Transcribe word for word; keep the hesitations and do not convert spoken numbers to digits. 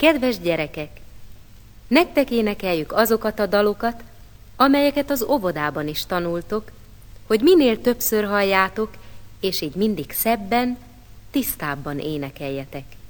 Kedves gyerekek, nektek énekeljük azokat a dalokat, amelyeket az óvodában is tanultok, hogy minél többször halljátok, és így mindig szebben, tisztábban énekeljetek.